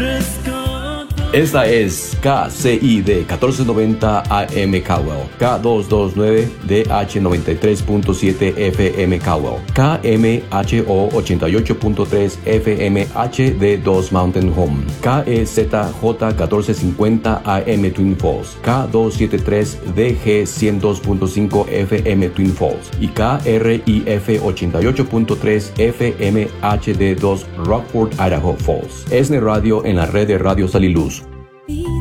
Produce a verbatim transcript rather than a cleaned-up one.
Esta es K C I D catorce noventa A M Caldwell, K doscientos veintinueve D H noventa y tres punto siete F M Caldwell, K M H O ochenta y ocho punto tres F M H D dos Mountain Home, K E Z J catorce cincuenta A M Twin Falls, K doscientos setenta y tres D G ciento dos punto cinco F M Twin Falls y K R I F ochenta y ocho punto tres F M H D dos Rockford, Idaho Falls. ESNE Radio en la red de Radio Saliluz.